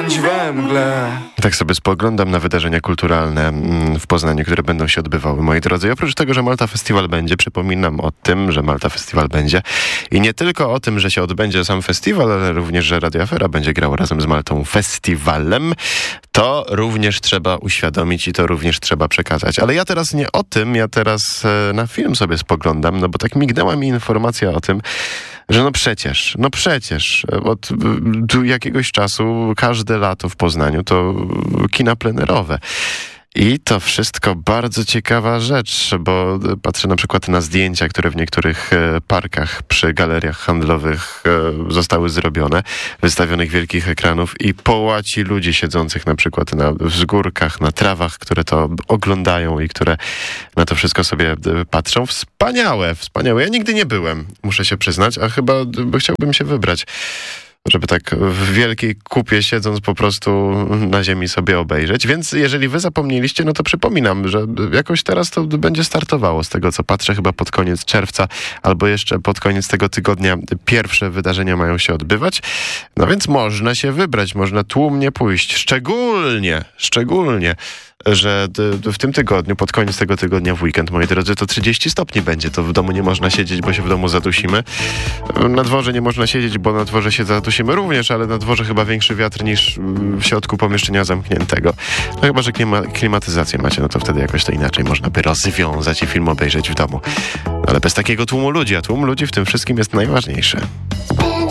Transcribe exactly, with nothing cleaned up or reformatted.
tonąć we mgle. Tak sobie spoglądam na wydarzenia kulturalne w Poznaniu, które będą się odbywały, moi drodzy. I oprócz tego, że Malta Festiwal będzie, przypominam o tym, że Malta Festiwal będzie. I nie tylko o tym, że się odbędzie sam festiwal, ale również, że Radio Afera będzie grało razem z Maltą Festiwalem. To również trzeba uświadomić i to również trzeba przekazać. Ale ja teraz nie o tym, ja teraz na film sobie spoglądam, no bo tak mignęła mi informacja o tym, że no przecież, no przecież od tu jakiegoś czasu każde lato w Poznaniu to kina plenerowe. I to wszystko bardzo ciekawa rzecz, bo patrzę na przykład na zdjęcia, które w niektórych parkach przy galeriach handlowych zostały zrobione, wystawionych wielkich ekranów i połaci ludzi siedzących na przykład na wzgórkach, na trawach, które to oglądają i które na to wszystko sobie patrzą. Wspaniałe, wspaniałe. Ja nigdy nie byłem, muszę się przyznać, a chyba chciałbym się wybrać, żeby tak w wielkiej kupie siedząc po prostu na ziemi sobie obejrzeć. Więc jeżeli wy zapomnieliście, no to przypominam, że jakoś teraz to będzie startowało. Z tego co patrzę, chyba pod koniec czerwca albo jeszcze pod koniec tego tygodnia pierwsze wydarzenia mają się odbywać. No więc można się wybrać, można tłumnie pójść. Szczególnie, szczególnie że w tym tygodniu, pod koniec tego tygodnia w weekend, moi drodzy, to trzydzieści stopni będzie. To w domu nie można siedzieć, bo się w domu zadusimy. Na dworze nie można siedzieć, bo na dworze się zadusimy również, ale na dworze chyba większy wiatr niż w środku pomieszczenia zamkniętego. No chyba, że klima, klimatyzację macie, no to wtedy jakoś to inaczej można by rozwiązać i film obejrzeć w domu. Ale bez takiego tłumu ludzi, a tłum ludzi w tym wszystkim jest najważniejszy.